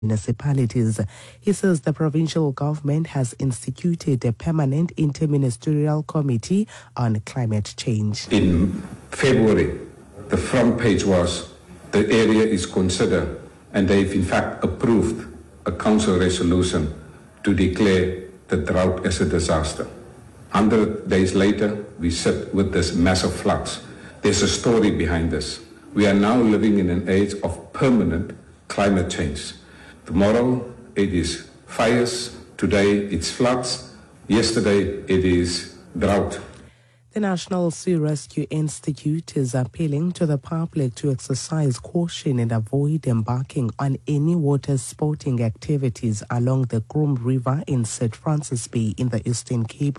municipalities. He says the provincial government has instituted a permanent interministerial committee on climate change. In February, the front page was the area is considered, and they've in fact approved a council resolution to declare the drought as a disaster. 100 days later, we sit with this massive floods. There's a story behind this. We are now living in an age of permanent climate change. Tomorrow it is fires, today it's floods, yesterday it is drought. The National Sea Rescue Institute is appealing to the public to exercise caution and avoid embarking on any water sporting activities along the Groom River in St. Francis Bay in the Eastern Cape.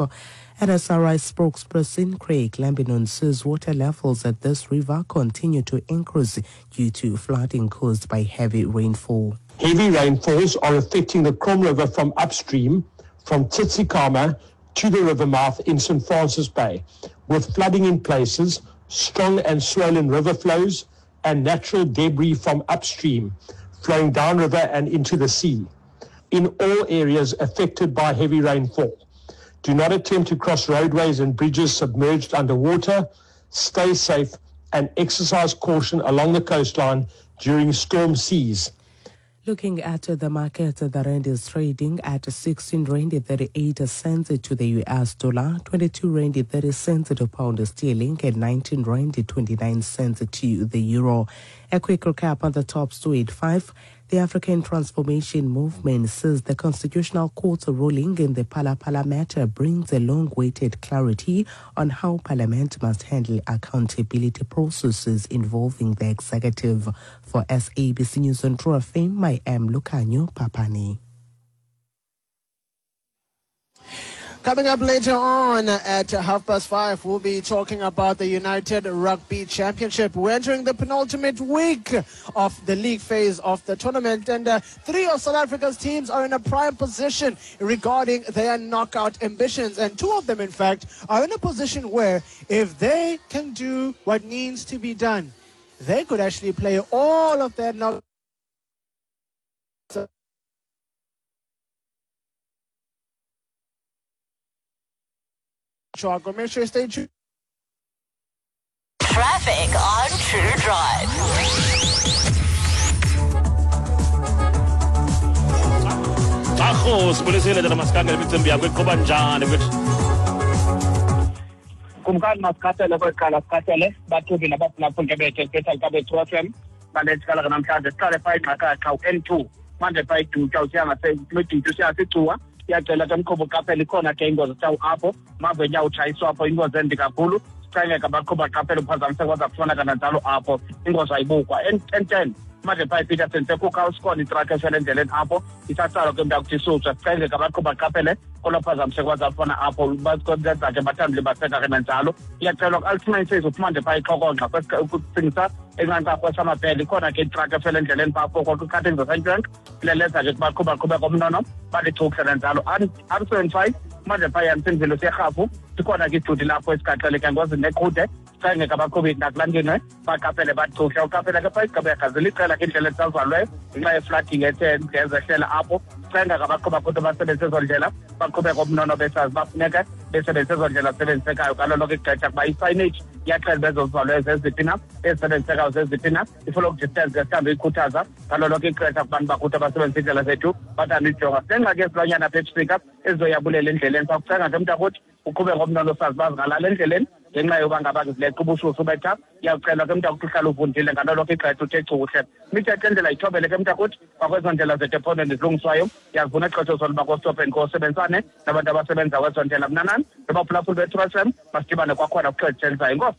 NSRI spokesperson Craig Lambinon says water levels at this river continue to increase due to flooding caused by heavy rainfall. Heavy rainfalls are affecting the Groom River from upstream, from Tsitsikamma to the river mouth in St. Francis Bay, with flooding in places, strong and swollen river flows, and natural debris from upstream flowing downriver and into the sea. In all areas affected by heavy rainfall, do not attempt to cross roadways and bridges submerged underwater. Stay safe and exercise caution along the coastline during storm seas. Looking at the market, the rand is trading at 16 rand 38 cents to the US dollar, 22 rand 30 cents to pound sterling, and 19 rand 29 cents to the euro. A quick recap on the top story at 5. The African Transformation Movement says the Constitutional Court's ruling in the Phala matter brings a long-awaited clarity on how Parliament must handle accountability processes involving the executive. For SABC News on True FM, I am Lucanio Papani. Coming up later on at 5:30, we'll be talking about the United Rugby Championship. We're entering the penultimate week of the league phase of the tournament, and 3 of South Africa's teams are in a prime position regarding their knockout ambitions, and 2 of them, in fact, are in a position where if they can do what needs to be done, they could actually play all of their knockout. Make sure you stay tuned. Traffic on True Drive. Kumkani masikhathele kweqala sikhathele bathubi nabaphulaphuli bethu special kabe True FM baletha kala namhlanje siqale pha ingxakaxa u-N2 manje pha idutsha usiyangasedutsha siyasicua iyacela ke mqhubi uqaphele ikhona ke ingozi tsawu apho mave nya utshayiswa apho ingozi endi kakhulu sicengeka baqhuba qaphele uphazamise kwaza kufonaka nanjalo apho ingozi ayibukwa N10 manje pha iPeterson sekuka usikona itruck esele endleleni apho isatsalo ke mntakuthi suswa sicengeka baqhuba qaphele kolophazamise kwaza kufona apho basikwenza ke bathandi libaseka ke nanjalo iyacelwa ku-ultimate uphuma nje pha ixhokonxa ukucingisa enqanqa kwesamabhele ikhona ke itruck efele endleleni pha apho kwakwi-cutting zasentank ileleza ke kubaqhuba komnono balithukhle nanjalo R75 manje pha yansindlelo serhafu sikhona ke ijuti lapho esigaxeleke ngozi neqhude sicengeka baqhubi nakulantini baqaphele bathuhle uqaphele ke pha igqabe yagazela iqela ke indlela ezisalvalweyo ngenxa ye-flooding ethe ngezehlela apho sicengeka baqhuba futhi basebenzise ezo ndlela baqhube komnono besazi bafuneke besebenzise ezo ndlela zisebenzisekayo ngalo lonke ixesha kuba i-signage iyaxela bezo zivalweyo zeziphi na ezisebenzisekayo zeziphi na i-follow distance esihambe ikhuthaza ngalo lonke ixesha kubantu bakuthi abasebenzisa iindlela zethu bathanda ijonga sengxaki ezilwanyana apha ebusika ezizoyabulela endleleni sakucenga ke mntakuthi uqhube ngomnono sazi bazingalala endleleni ngenxa yoba ngaba zileqa ubushushu betha iyakucelwa ke mntakuthi uhlala uvundile ngalo lonke ixesha uthe cuhle imithetho endlela ithobele ke mntakuthi kwakwezo ndlela zethu ephondweni zilungiswayo yazivuna ixesha zoluba kostop and kosebenzisane nabantu abasebenza kwezo ndlela mnanani nabaphulaphuli be-True FM masidibane kwakhona kuxesha elizayo inkosi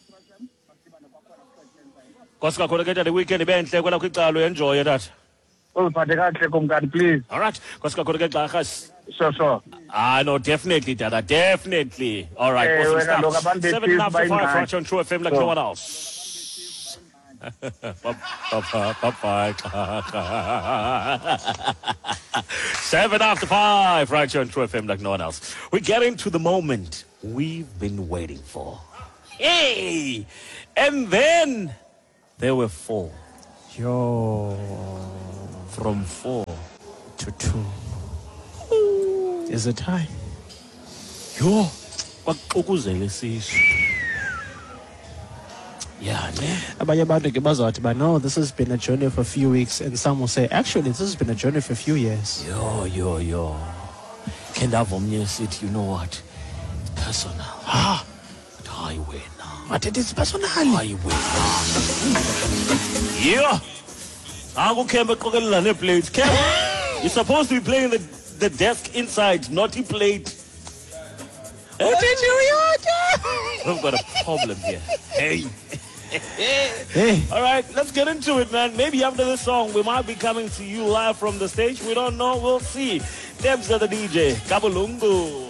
Kosi kakhulu ke le weekend benhle kwela kwicalo enjoy tata. Uziphathe kahle kumkani please. All right. Kosi kakhulu ke xarhas. Sure. No, definitely, Dada. Definitely. All right. Awesome stuff. 7:05 right on True FM like no one else. Bye-bye. 7:05 right on True FM like no one else. We get into the moment we've been waiting for. Hey! And then there were 4. from 4 to 2. Is it time? Yo, baxokozele sisu. Yeah, ne? Abanye abantu ke bazothi ba no, this has been a journey for a few weeks, and some will say actually this has been a journey for a few years. Yo. Can I it? You know what? It's personal. Ah, but I win. But it is personal. I win. Yeah. Aku Kemba kokelela ne plates. Kemba, you're supposed to be playing the desk inside, not the plate. We've got a problem here. Hey. All right, let's get into it, man. Maybe after this song, we might be coming to you live from the stage. We don't know. We'll see. Debs are the DJ. Kabulungu.